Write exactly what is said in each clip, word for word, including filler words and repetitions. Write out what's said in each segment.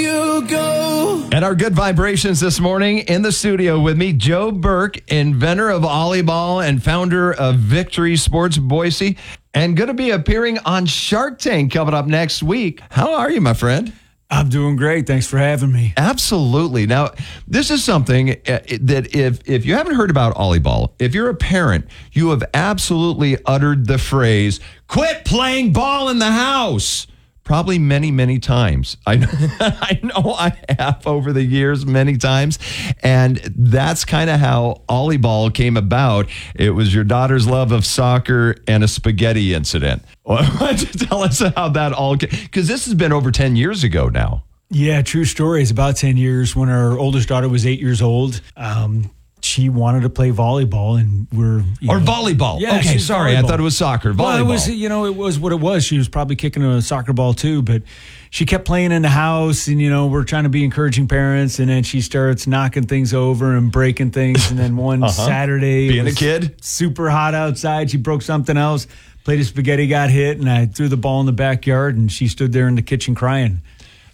you go. And our good vibrations this morning in the studio with me, Joe Burke, inventor of Ollie Ball and founder of Victory Sports Boise, and going to be appearing on Shark Tank coming up next week. How are you, my friend? I'm doing great. Thanks for having me. Absolutely. Now, this is something that if if you haven't heard about Ollie Ball, if you're a parent, you have absolutely uttered the phrase, quit playing ball in the house. Probably many, many times. I know, I know I have over the years many times. And that's kind of how Ollie Ball came about. It was your daughter's love of soccer and a spaghetti incident. Why don't you tell us how that all came? Because this has been over ten years ago now. Yeah, true story. It's about ten years. When our oldest daughter was eight years old, um, she wanted to play volleyball, and we're or know, volleyball. Yeah, okay, sorry, volleyball. I thought it was soccer. Volleyball. Well, it was, you know, it was what it was. She was probably kicking a soccer ball too, but she kept playing in the house, and you know, we're trying to be encouraging parents, and then she starts knocking things over and breaking things, and then one uh-huh. Saturday, being a kid, super hot outside, she broke something else. Plate of spaghetti got hit, and I threw the ball in the backyard, and she stood there in the kitchen crying.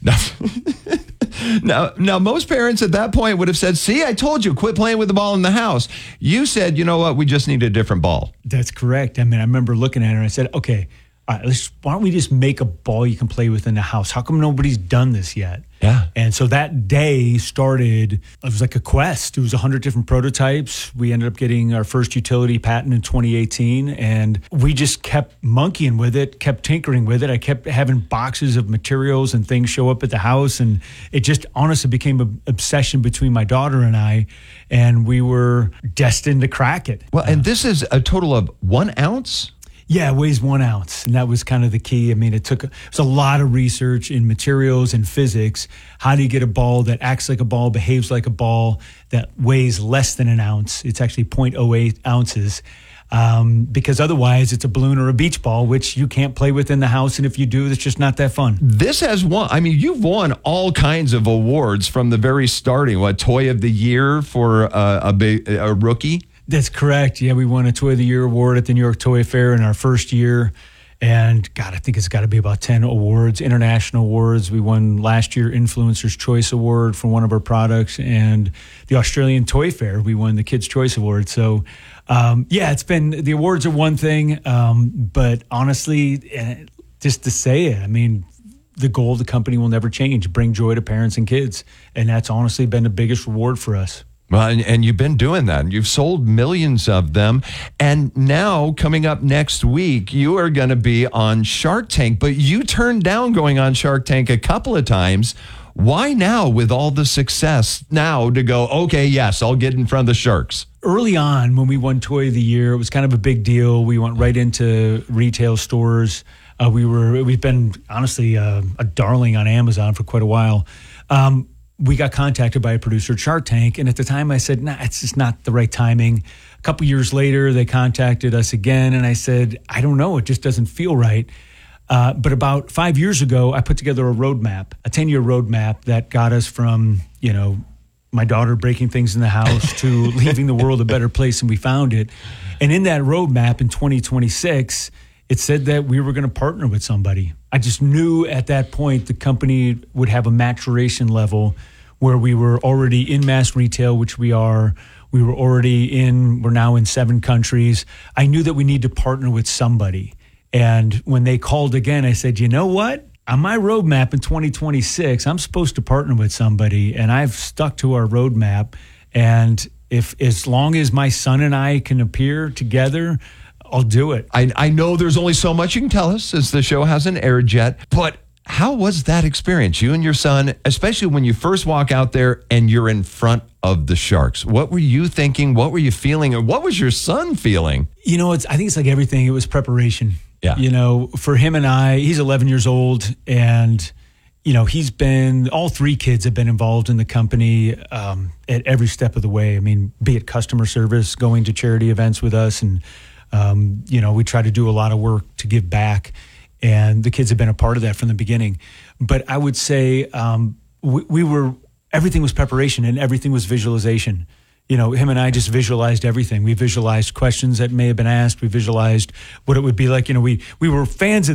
Now, now, most parents at that point would have said, see, I told you, quit playing with the ball in the house. You said, you know what, we just need a different ball. That's correct. I mean, I remember looking at her and I said, okay, all right, let's, why don't we just make a ball you can play with in the house? How come nobody's done this yet? Yeah. And so that day started, it was like a quest. It was one hundred different prototypes. We ended up getting our first utility patent in twenty eighteen, and we just kept monkeying with it, kept tinkering with it. I kept having boxes of materials and things show up at the house, and it just honestly became an obsession between my daughter and I, and we were destined to crack it. Well, and this is a total of one ounce? Yeah, it weighs one ounce, and that was kind of the key. I mean, it took it was a lot of research in materials and physics. How do you get a ball that acts like a ball, behaves like a ball, that weighs less than an ounce? It's actually zero point zero eight ounces, um, because otherwise it's a balloon or a beach ball, which you can't play with in the house, and if you do, it's just not that fun. This has won, I mean, you've won all kinds of awards from the very starting. What, Toy of the Year for uh, a, a rookie? That's correct. Yeah, we won a Toy of the Year award at the New York Toy Fair in our first year. And God, I think it's got to be about ten awards, international awards. We won last year Influencer's Choice Award for one of our products, and the Australian Toy Fair, we won the Kids' Choice Award. So, um, yeah, it's been, the awards are one thing, um, but honestly, just to say it, I mean, the goal of the company will never change, bring joy to parents and kids. And that's honestly been the biggest reward for us. Well, and, and you've been doing that. And you've sold millions of them. And now, coming up next week, you are going to be on Shark Tank. But you turned down going on Shark Tank a couple of times. Why now, with all the success, now to go, okay, yes, I'll get in front of the sharks? Early on, when we won Toy of the Year, it was kind of a big deal. We went right into retail stores. Uh, we were, we've been, honestly, uh, a darling on Amazon for quite a while. Um, We got contacted by a producer at Shark Tank, and at the time I said, nah, it's just not the right timing. A couple years later, they contacted us again, and I said, I don't know, it just doesn't feel right. Uh, but about five years ago, I put together a roadmap, a ten-year roadmap that got us from, you know, my daughter breaking things in the house to leaving the world a better place than we found it. And in that roadmap in twenty twenty-six, it said that we were going to partner with somebody. I just knew at that point the company would have a maturation level where we were already in mass retail, which we are. We were already in, we're now in seven countries. I knew that we need to partner with somebody. And when they called again, I said, you know what? On my roadmap in twenty twenty-six, I'm supposed to partner with somebody, and I've stuck to our roadmap. And if as long as my son and I can appear together, I'll do it. I, I know there's only so much you can tell us as the show hasn't aired yet, but how was that experience, you and your son, especially when you first walk out there and you're in front of the sharks? What were you thinking? What were you feeling? Or what was your son feeling? You know, it's, I think it's like everything. It was preparation. Yeah. You know, for him and I, he's eleven years old, and, you know, he's been, all three kids have been involved in the company um, at every step of the way. I mean, be it customer service, going to charity events with us, and Um, you know, we try to do a lot of work to give back, and the kids have been a part of that from the beginning. But I would say um, we, we were, everything was preparation and everything was visualization. You know, him and I just visualized everything. We visualized questions that may have been asked. We visualized what it would be like. You know, we, we were fans of